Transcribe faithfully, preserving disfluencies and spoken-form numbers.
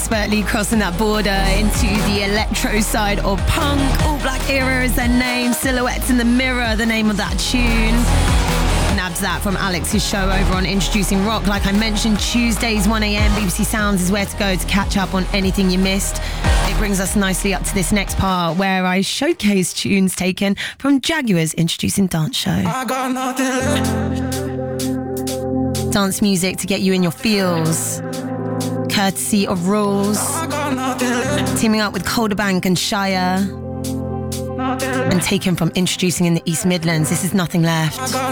expertly crossing that border into the electro side of punk. All Black Era is their name. Silhouettes in the Mirror, the name of that tune. Nabs that from Alex's show over on Introducing Rock. Like I mentioned, Tuesdays one a.m. B B C Sounds is where to go to catch up on anything you missed. It brings us nicely up to this next part where I showcase tunes taken from Jaguar's Introducing Dance Show. I got nothing left. Dance music to get you in your feels, courtesy of Rules, teaming up with Colderbank and Shire, and taken from Introducing in the East Midlands. This is Nothing Left.